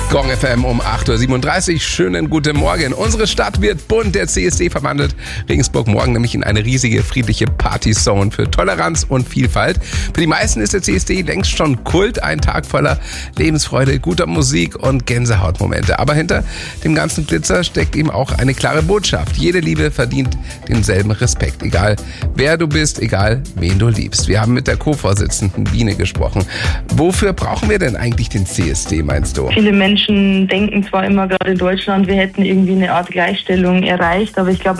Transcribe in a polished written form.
Gong FM um 8.37 Uhr. Schönen guten Morgen. Unsere Stadt wird bunt. Der CSD verwandelt Regensburg morgen nämlich in eine riesige, friedliche Partyzone für Toleranz und Vielfalt. Für die meisten ist der CSD längst schon Kult. Ein Tag voller Lebensfreude, guter Musik und Gänsehautmomente. Aber hinter dem ganzen Glitzer steckt eben auch eine klare Botschaft. Jede Liebe verdient denselben Respekt. Egal wer du bist, egal wen du liebst. Wir haben mit der Co-Vorsitzenden Biene gesprochen. Wofür brauchen wir denn eigentlich den CSD, meinst du? Viele Menschen denken zwar immer, gerade in Deutschland, wir hätten irgendwie eine Art Gleichstellung erreicht, aber ich glaube,